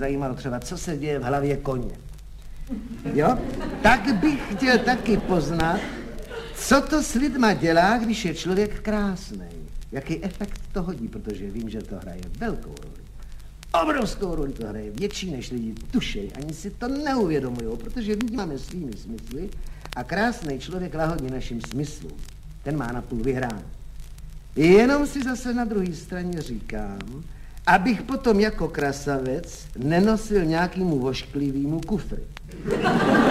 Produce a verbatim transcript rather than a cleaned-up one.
zajímalo třeba, co se děje v hlavě koně. Jo? Tak bych chtěl taky poznat, co to s lidma dělá, když je člověk krásný. Jaký efekt to hodí, protože vím, že to hraje velkou roli. Obrovskou roli to hraje, větší než lidi tušej, ani si to neuvědomujou, protože vnímáme svými smysly a krásný člověk lahodí našim smyslům. Ten má napůl vyhrán. Jenom si zase na druhé straně říkám, abych potom jako krasavec nenosil nějakému vošklivýmu kufry.